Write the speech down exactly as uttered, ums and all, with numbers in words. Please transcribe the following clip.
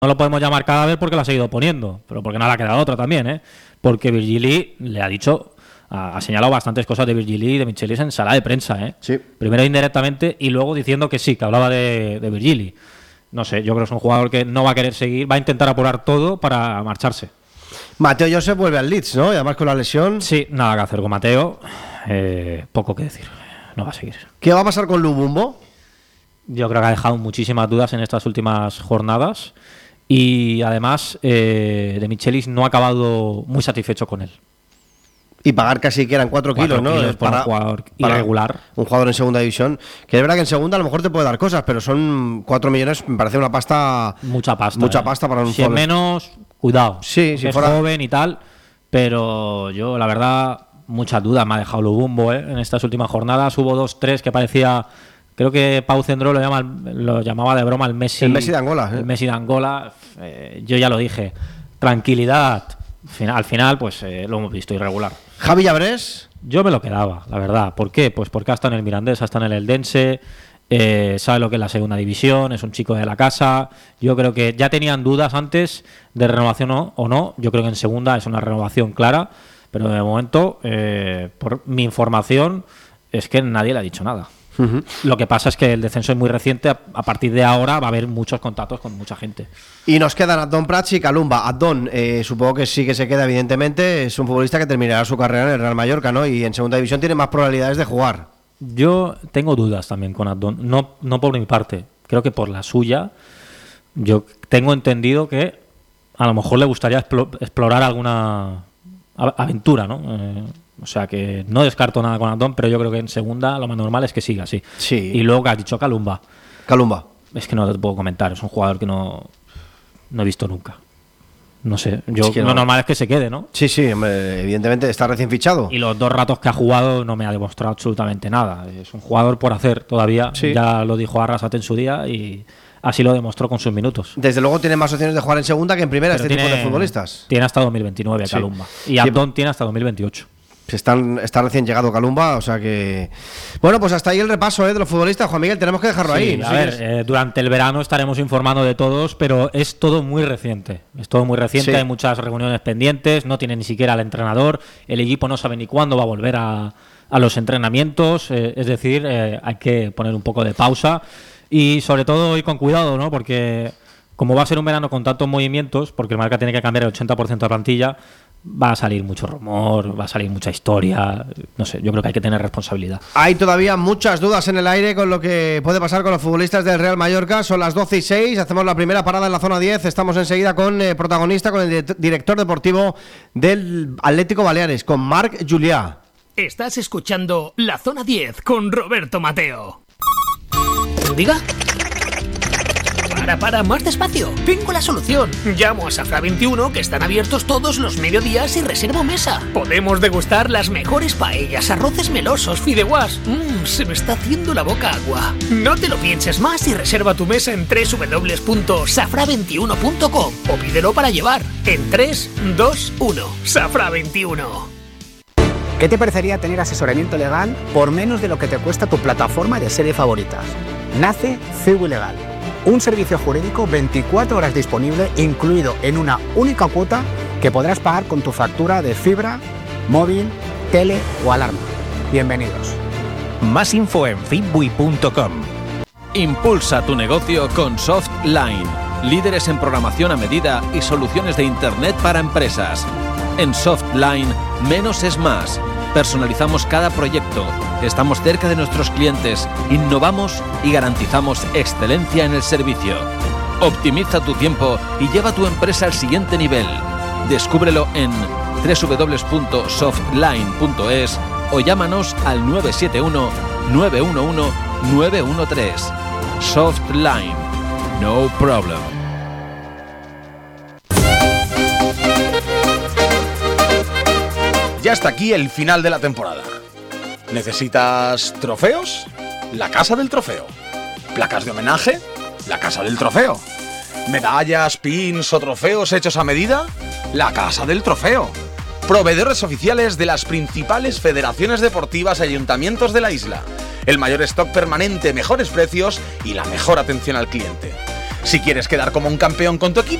no lo podemos llamar cadáver porque lo ha seguido poniendo, pero porque no le ha quedado otra también, ¿eh? Porque Virgili le ha dicho, ha, ha señalado bastantes cosas de Virgili y de Michelis en sala de prensa, ¿eh? Sí. Primero indirectamente y luego diciendo que sí, que hablaba de, de Virgili. No sé, yo creo que es un jugador que no va a querer seguir, va a intentar apurar todo para marcharse. Mateo Joseph vuelve al Leeds, ¿no? Y además con la lesión. Sí, nada que hacer con Mateo, eh, poco que decir, no va a seguir. ¿Qué va a pasar con Lubumbo? Yo creo que ha dejado muchísimas dudas en estas últimas jornadas y además eh, de Michelis no ha acabado muy satisfecho con él. Y pagar casi que eran cuatro kilos, ¿no? Kilos para un jugador irregular. Un jugador en segunda división. Que es verdad que en segunda a lo mejor te puede dar cosas, pero son cuatro millones, me parece una pasta. Mucha pasta. Mucha eh. pasta para un Si es menos, cuidado. Sí, si es fuera joven y tal. Pero yo, la verdad, muchas dudas me ha dejado Lubumbo, ¿eh? En estas últimas jornadas hubo dos, tres que parecía. Creo que Pau Cendró lo, llama, lo llamaba de broma el Messi. El Messi de Angola. ¿eh? El Messi de Angola. Eh, yo ya lo dije. Tranquilidad. Al final, pues eh, lo hemos visto irregular. Javi Llabrés. Yo me lo quedaba, la verdad. ¿Por qué? Pues porque ha estado en el Mirandés, ha estado en el Eldense, eh, sabe lo que es la segunda división, es un chico de la casa. Yo creo que ya tenían dudas antes de renovación o, o no. Yo creo que en segunda es una renovación clara, pero de momento, eh, por mi información, es que nadie le ha dicho nada. Uh-huh. Lo que pasa es que el descenso es muy reciente. A, a partir de ahora va a haber muchos contactos con mucha gente. Y nos quedan Adon Prats y Kalumba. Adon, eh, supongo que sí que se queda, evidentemente. Es un futbolista que terminará su carrera en el Real Mallorca, ¿no? Y en segunda división tiene más probabilidades de jugar. Yo tengo dudas también con Adon. No, no por mi parte, creo que por la suya. Yo tengo entendido que a lo mejor le gustaría explorar alguna aventura, ¿no? Eh, O sea que no descarto nada con Adon, pero yo creo que en segunda lo más normal es que siga así. Sí. Y luego que has dicho Kalumba. Kalumba. Es que no te puedo comentar, es un jugador que no, no he visto nunca. No sé, yo es que lo no. normal es que se quede, ¿no? Sí, sí, hombre, evidentemente está recién fichado. Y los dos ratos que ha jugado no me ha demostrado absolutamente nada. Es un jugador por hacer todavía. Sí. Ya lo dijo Arrasate en su día y así lo demostró con sus minutos. Desde luego tiene más opciones de jugar en segunda que en primera. Pero este tiene, tipo de futbolistas. Tiene hasta dos mil veintinueve sí. Kalumba. Y Adon sí. tiene hasta dos mil veintiocho. Están, está recién llegado Kalumba, o sea que... Bueno, pues hasta ahí el repaso ¿eh? de los futbolistas. Juan Miguel, tenemos que dejarlo sí, ahí. A ¿sí? ver, eh, durante el verano estaremos informando de todos, pero es todo muy reciente. Es todo muy reciente, sí. Hay muchas reuniones pendientes, no tiene ni siquiera el entrenador, el equipo no sabe ni cuándo va a volver a, a los entrenamientos, eh, es decir, eh, hay que poner un poco de pausa y sobre todo ir con cuidado, ¿no? Porque como va a ser un verano con tantos movimientos, porque el Mallorca tiene que cambiar el ochenta por ciento de la plantilla, va a salir mucho rumor, va a salir mucha historia, no sé, yo creo que hay que tener responsabilidad. Hay todavía muchas dudas en el aire con lo que puede pasar con los futbolistas del Real Mallorca. Son las doce y seis, hacemos la primera parada en la zona diez, estamos enseguida con eh, protagonista, con el director deportivo del Atlético Baleares, con Marc Julià. Estás escuchando La Zona diez con Roberto Mateo. ¿Diga? Para, para, más despacio. Tengo la solución. Llamo a Safra veintiuno, que están abiertos todos los mediodías y reservo mesa. Podemos degustar las mejores paellas, arroces melosos, fideuás. Mmm, se me está haciendo la boca agua. No te lo pienses más y reserva tu mesa en doble u doble u doble u punto safra veintiuno punto com o pídelo para llevar en tres, dos, uno. Safra veintiuno. ¿Qué te parecería tener asesoramiento legal por menos de lo que te cuesta tu plataforma de serie favoritas? Nace Cibu Legal. Un servicio jurídico veinticuatro horas disponible, incluido en una única cuota que podrás pagar con tu factura de fibra, móvil, tele o alarma. Bienvenidos. Más info en fitbui punto com. Impulsa tu negocio con Softline, líderes en programación a medida y soluciones de Internet para empresas. En Softline, menos es más. Personalizamos cada proyecto, estamos cerca de nuestros clientes, innovamos y garantizamos excelencia en el servicio. Optimiza tu tiempo y lleva tu empresa al siguiente nivel. Descúbrelo en doble u doble u doble u punto softline punto es o llámanos al nueve siete uno, nueve uno uno, nueve uno tres. Softline. No problem. Ya está aquí el final de la temporada. ¿Necesitas trofeos? La Casa del Trofeo. ¿Placas de homenaje? La Casa del Trofeo. ¿Medallas, pins o trofeos hechos a medida? La Casa del Trofeo. Proveedores oficiales de las principales federaciones deportivas y ayuntamientos de la isla. El mayor stock permanente, mejores precios y la mejor atención al cliente. Si quieres quedar como un campeón con tu equipo,